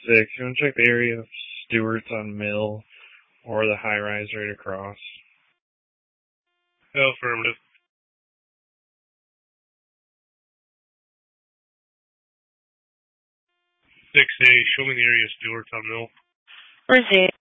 6, you want to check the area of Stewart's on Mill or the high rise right across. Affirmative. 6A, show me the area of Stewart's on Mill. Received.